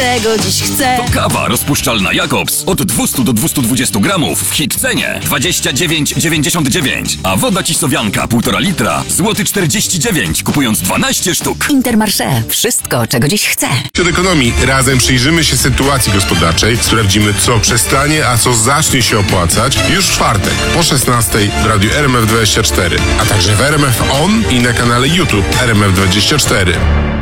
Tego dziś chcę. To kawa rozpuszczalna Jakobs od 200 do 220 gramów w hit cenie 29,99. A woda Cisowianka 1,5 litra złoty 49, kupując 12 sztuk. Intermarché. Wszystko, czego dziś chcę. Od ekonomii razem przyjrzymy się sytuacji gospodarczej, sprawdzimy, co przestanie, a co zacznie się opłacać już w czwartek po 16 w radiu RMF24, a także w RMF On i na kanale YouTube RMF24.